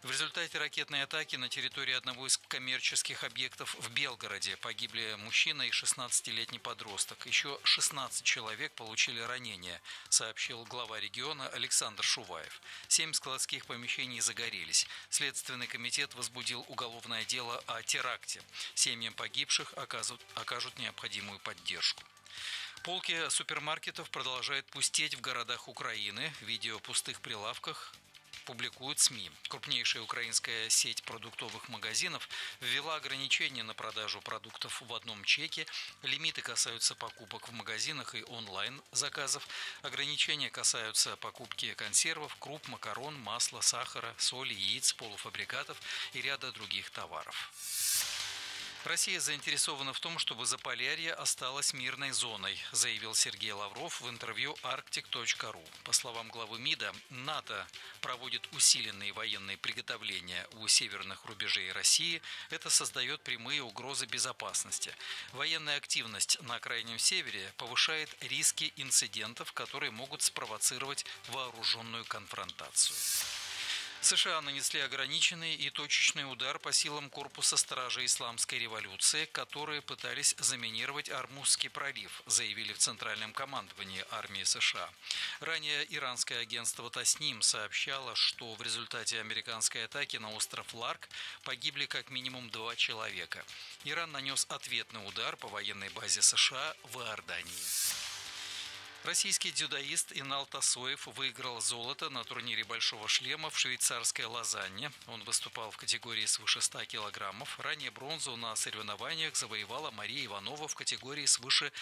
В результате ракетной атаки на территории одного из коммерческих объектов в Белгороде погибли мужчина и 16-летний подросток. Еще 16 человек получили ранения, сообщил глава региона Александр Шуваев. 7 складских помещений загорелись. Следственный комитет возбудил уголовное дело о теракте. Семьям погибших окажут необходимую поддержку. Полки супермаркетов продолжают пустеть в городах Украины. Видео пустых прилавках публикуют СМИ. Крупнейшая украинская сеть продуктовых магазинов ввела ограничения на продажу продуктов в одном чеке. Лимиты касаются покупок в магазинах и онлайн-заказов. Ограничения касаются покупки консервов, круп, макарон, масла, сахара, соли, яиц, полуфабрикатов и ряда других товаров. Россия заинтересована в том, чтобы Заполярье осталось мирной зоной, заявил Сергей Лавров в интервью Arctic.ru. По словам главы МИДа, НАТО проводит усиленные военные приготовления у северных рубежей России. Это создает прямые угрозы безопасности. Военная активность на Крайнем Севере повышает риски инцидентов, которые могут спровоцировать вооруженную конфронтацию. США нанесли ограниченный и точечный удар по силам корпуса стражей исламской революции, которые пытались заминировать Ормузский пролив, заявили в Центральном командовании армии США. Ранее иранское агентство Тасним сообщало, что в результате американской атаки на остров Ларк погибли как минимум 2 человека. Иран нанес ответный удар по военной базе США в Иордании. Российский дзюдоист Инал Тасоев выиграл золото на турнире «Большого шлема» в швейцарской Лозанне. Он выступал в категории свыше 100 килограммов. Ранее бронзу на соревнованиях завоевала Мария Иванова в категории свыше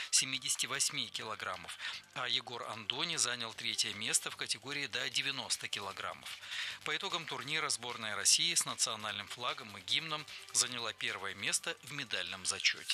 78 килограммов. А Егор Андони занял 3-е место в категории до 90 килограммов. По итогам турнира сборная России с национальным флагом и гимном заняла 1-е место в медальном зачете.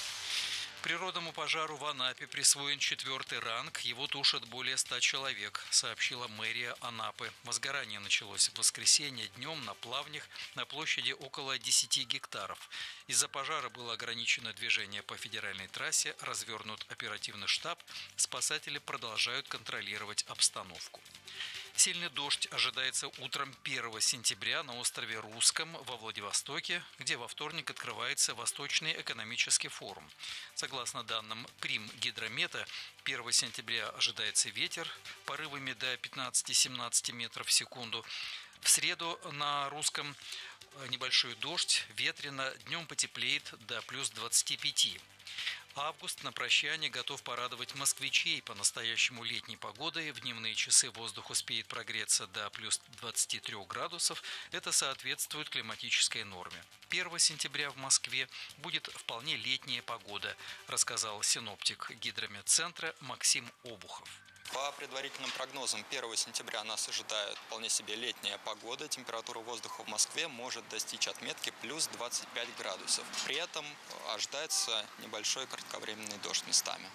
Природному пожару в Анапе присвоен 4-й ранг, его тушат более 100 человек, сообщила мэрия Анапы. Возгорание началось в воскресенье днем на плавнях на площади около 10 гектаров. Из-за пожара было ограничено движение по федеральной трассе, развернут оперативный штаб, спасатели продолжают контролировать обстановку. Сильный дождь ожидается утром 1 сентября на острове Русском во Владивостоке, где во вторник открывается Восточный экономический форум. Согласно данным Примгидромета, 1 сентября ожидается ветер порывами до 15-17 метров в секунду. В среду на Русском небольшой дождь, ветрено, днем потеплеет до плюс 25. Август на прощание готов порадовать москвичей по-настоящему летней погодой. В дневные часы воздух успеет прогреться до плюс 23 градусов. Это соответствует климатической норме. 1 сентября в Москве будет вполне летняя погода, рассказал синоптик гидрометцентра Максим Обухов. По предварительным прогнозам, 1 сентября нас ожидает вполне себе летняя погода. Температура воздуха в Москве может достичь отметки плюс 25 градусов. При этом ожидается небольшой кратковременный дождь местами.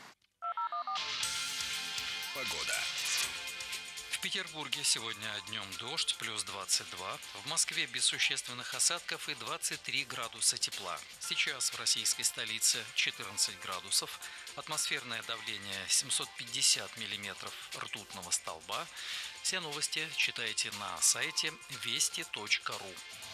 Погода. В Петербурге сегодня днем дождь, плюс 22. В Москве без существенных осадков и 23 градуса тепла. Сейчас в российской столице 14 градусов. Атмосферное давление 750 миллиметров ртутного столба. Все новости читайте на сайте вести.ру.